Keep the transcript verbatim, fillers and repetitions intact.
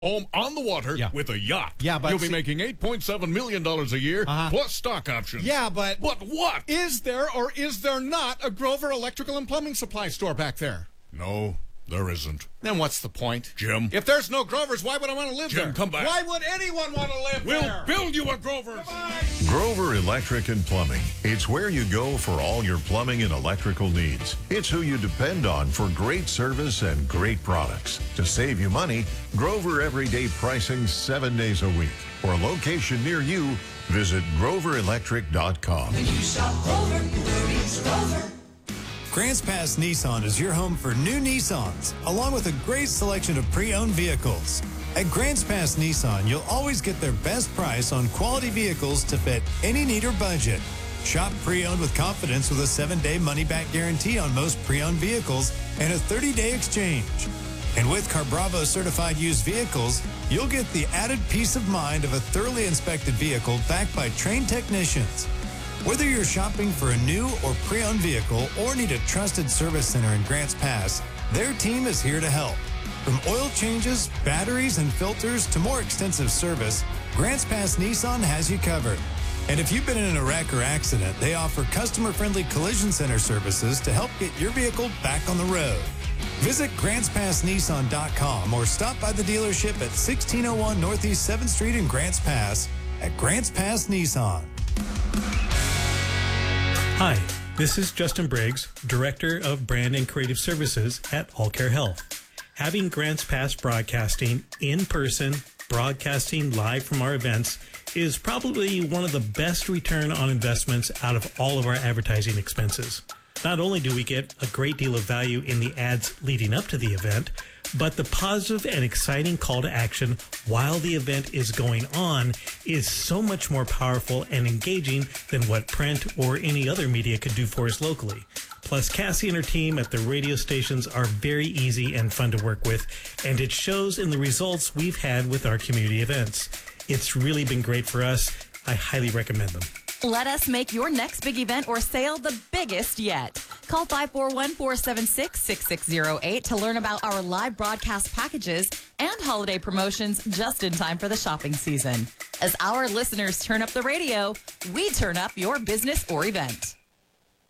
home on the water Yeah. with a yacht. Yeah, but You'll be see- making eight point seven million dollars a year, Uh-huh. plus stock options. Yeah, but... But what? Is there or is there not a Grover Electrical and Plumbing Supply store back there? No, there isn't. Then what's the point? Jim. If there's no Grovers, why would I want to live Jim, there? come back. Why would anyone want to live We'll there? build you a Grover's. Grover Electric and Plumbing. It's where you go for all your plumbing and electrical needs. It's who you depend on for great service and great products. To save you money, Grover Everyday Pricing seven days a week. For a location near you, visit grover electric dot com. When you shop Grover, it's Grover. Grants Pass Nissan is your home for new Nissans, along with a great selection of pre-owned vehicles. At Grants Pass Nissan, you'll always get their best price on quality vehicles to fit any need or budget. Shop pre-owned with confidence with a seven-day money-back guarantee on most pre-owned vehicles and a thirty-day exchange. And with CarBravo certified used vehicles, you'll get the added peace of mind of a thoroughly inspected vehicle backed by trained technicians. Whether you're shopping for a new or pre-owned vehicle or need a trusted service center in Grants Pass, their team is here to help. From oil changes, batteries, and filters to more extensive service, Grants Pass Nissan has you covered. And if you've been in a wreck or accident, they offer customer-friendly collision center services to help get your vehicle back on the road. Visit grants pass nissan dot com or stop by the dealership at sixteen oh one Northeast seventh Street in Grants Pass at Grants Pass Nissan. Hi, this is Justin Briggs, Director of Brand and Creative Services at AllCare Health. Having Grants Pass Broadcasting in person, broadcasting live from our events, is probably one of the best return on investments out of all of our advertising expenses. Not only do we get a great deal of value in the ads leading up to the event, but the positive and exciting call to action while the event is going on is so much more powerful and engaging than what print or any other media could do for us locally. Plus, Cassie and her team at the radio stations are very easy and fun to work with, and it shows in the results we've had with our community events. It's really been great for us. I highly recommend them. Let us make your next big event or sale the biggest yet. Call five four one, four seven six, six six zero eight to learn about our live broadcast packages and holiday promotions just in time for the shopping season. As our listeners turn up the radio, we turn up your business or event.